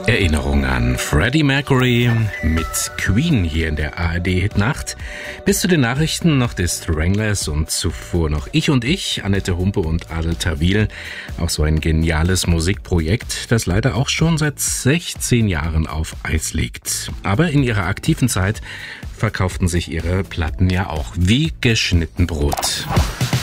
Erinnerung an Freddie Mercury mit Queen hier in der ARD-Hitnacht. Bis zu den Nachrichten noch die Stranglers und zuvor noch Ich und Ich, Annette Humpe und Adel Tawil. Auch so ein geniales Musikprojekt, das leider auch schon seit 16 Jahren auf Eis liegt. Aber in ihrer aktiven Zeit verkauften sich ihre Platten ja auch wie geschnitten Brot.